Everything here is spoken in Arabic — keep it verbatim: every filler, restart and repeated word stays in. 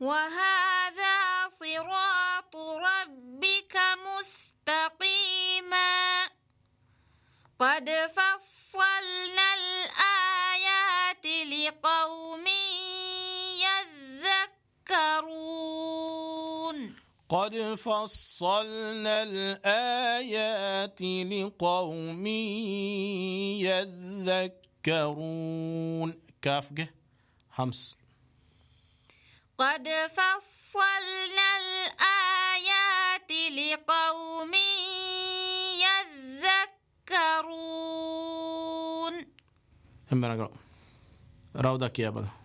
وهذا صراط ربك مستقيما قد فصلنا الآيات لقوم يذكرون قد فصلنا الآيات لقوم يذكرون كافجه همس قد فصلنا الآيات لقوم يذكرون. هم بنقرأ راودك يا بدا.